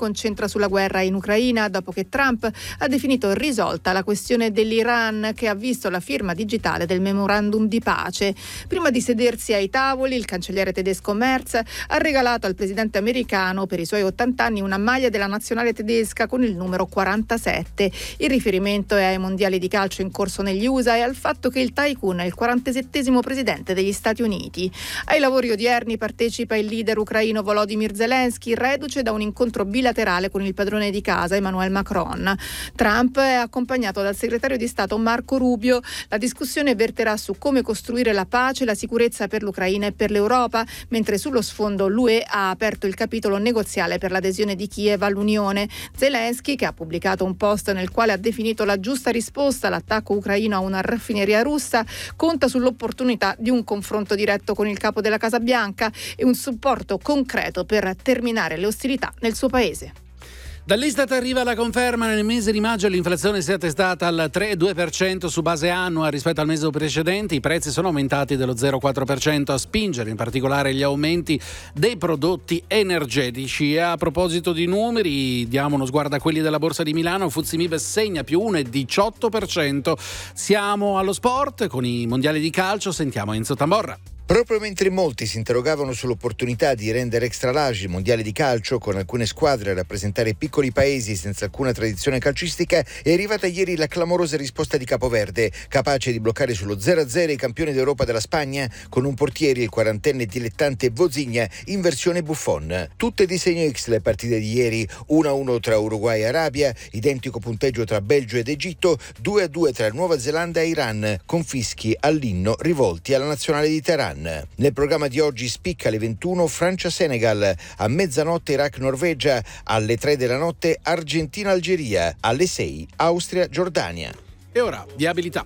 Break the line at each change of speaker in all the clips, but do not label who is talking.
concentra sulla guerra in Ucraina dopo che Trump ha definito risolta la questione dell'Iran, che ha visto la firma digitale del memorandum di pace. Prima di sedersi ai tavoli, il cancelliere tedesco Merz ha regalato al presidente americano per i suoi 80 anni una maglia della nazionale tedesca con il numero 47. Il riferimento è ai mondiali di calcio in corso negli USA e al fatto che il Tycoon è il 47esimo presidente degli Stati Uniti. Ai lavori odierni partecipa il leader ucraino Volodymyr Zelensky, reduce da un incontro bilaterale con il padrone di casa Emmanuel Macron. Trump è accompagnato dal segretario di Stato Marco Rubio. La discussione verterà su come costruire la pace e la sicurezza per l'Ucraina e per l'Europa, mentre sullo sfondo l'UE ha aperto il capitolo negoziale per l'adesione di Kiev all'Unione. Zelensky, che ha pubblicato un post nel quale ha definito la giusta risposta all'attacco ucraino a una raffineria russa, conta sull'opportunità di un confronto diretto con il capo della Casa Bianca e un supporto concreto per terminare le ostilità nel suo paese.
Dall'Istat arriva la conferma: nel mese di maggio l'inflazione si è attestata al 3,2% su base annua rispetto al mese precedente. I prezzi sono aumentati dello 0,4%, a spingere in particolare gli aumenti dei prodotti energetici. E a proposito di numeri, diamo uno sguardo a quelli della Borsa di Milano. FTSE MIB segna più 1,18%. Siamo allo sport con i mondiali di calcio. Sentiamo Enzo Tamborra.
Proprio mentre molti si interrogavano sull'opportunità di rendere extra large il mondiale di calcio, con alcune squadre a rappresentare piccoli paesi senza alcuna tradizione calcistica, è arrivata ieri la clamorosa risposta di Capoverde, capace di bloccare sullo 0-0 i campioni d'Europa della Spagna, con un portiere, il quarantenne dilettante Vozinha, in versione Buffon. Tutte di segno X le partite di ieri: 1-1 tra Uruguay e Arabia, identico punteggio tra Belgio ed Egitto, 2-2 tra Nuova Zelanda e Iran, con fischi all'inno rivolti alla nazionale di Teheran. Nel programma di oggi spicca alle 21 Francia-Senegal, a mezzanotte Iraq-Norvegia, alle 3 della notte Argentina-Algeria, alle 6 Austria-Giordania.
E ora, viabilità.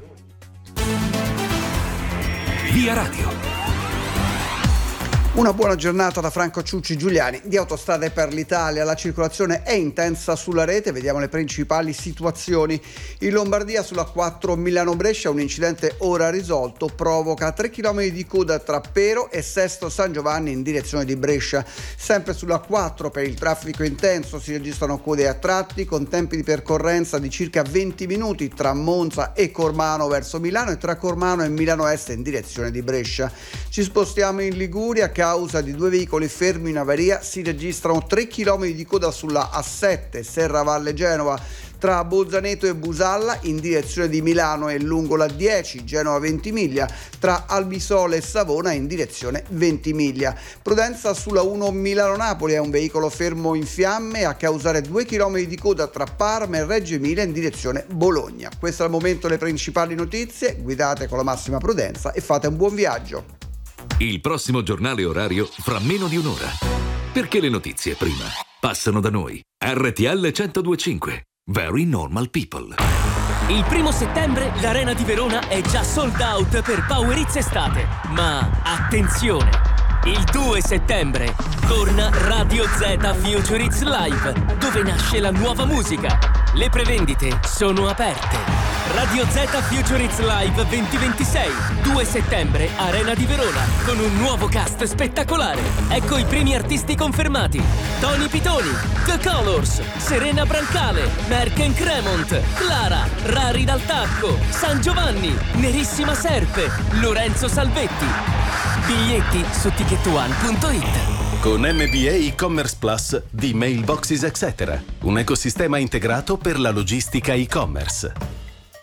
Via Radio.
Una buona giornata da Franco Ciucci Giuliani di Autostrade per l'Italia. La circolazione è intensa sulla rete, vediamo le principali situazioni. In Lombardia sulla 4 Milano-Brescia un incidente ora risolto provoca 3 km di coda tra Pero e Sesto San Giovanni in direzione di Brescia. Sempre sulla 4 per il traffico intenso si registrano code a tratti con tempi di percorrenza di circa 20 minuti tra Monza e Cormano verso Milano e tra Cormano e Milano Est in direzione di Brescia. Ci spostiamo in Liguria. A causa di 2 veicoli fermi in avaria si registrano 3 km di coda sulla A7 Serravalle Genova tra Bolzaneto e Busalla in direzione di Milano e lungo la 10 Genova Ventimiglia tra Albisole e Savona in direzione Ventimiglia. Prudenza sulla 1 Milano-Napoli, è un veicolo fermo in fiamme a causare 2 km di coda tra Parma e Reggio Emilia in direzione Bologna. Questo è al momento le principali notizie, guidate con la massima prudenza e fate un buon viaggio.
Il prossimo giornale orario fra meno di un'ora. Perché le notizie prima passano da noi. RTL 102.5. Very Normal People.
Il 1° settembre l'Arena di Verona è già sold out per Power Hits Estate. Ma attenzione! Il 2 settembre torna Radio Z Future Hits Live, dove nasce la nuova musica. Le prevendite sono aperte. Radio Z Future Hits Live 2026, 2 settembre, Arena di Verona, con un nuovo cast spettacolare. Ecco i primi artisti confermati: Tony Pitoni, The Colors, Serena Brancale, Merck Cremont, Clara, Rari dal Tacco, San Giovanni, Nerissima Serpe, Lorenzo Salvetti. Biglietti su ticketone.it.
Con MBA e-commerce Plus di Mailboxes etc. Un ecosistema integrato per la logistica e-commerce.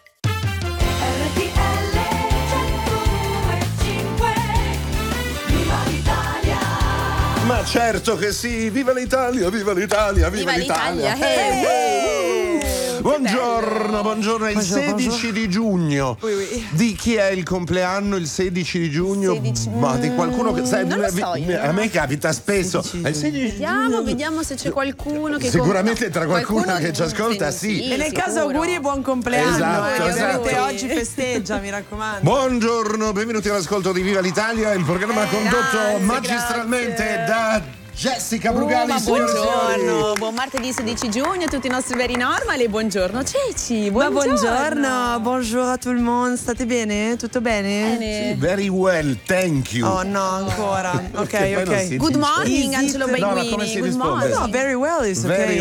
Ma certo che sì, viva l'Italia, viva l'Italia, viva l'Italia. Buongiorno, è il 16 di giugno. Di chi è il compleanno il 16 di giugno? Ma di qualcuno che
non lo so io.
A me capita spesso.
Vediamo se c'è qualcuno che
sicuramente tra qualcuno che ci ascolta, sì.
E nel caso auguri e buon compleanno.
Esatto.
Oggi festeggia, mi raccomando.
Buongiorno, benvenuti all'ascolto di Viva l'Italia, il programma condotto magistralmente da Jessica Brugali.
Buongiorno, buon martedì 16 giugno a tutti i nostri veri normal e buongiorno Ceci.
Buongiorno, bonjour a tout le monde, state bene? Tutto bene?
Bene.
Very well, thank you.
Oh no, ancora. Ok.
Good morning, Angelo Baiguini.
come si
Good
risponde?
morning.
No, very well is okay.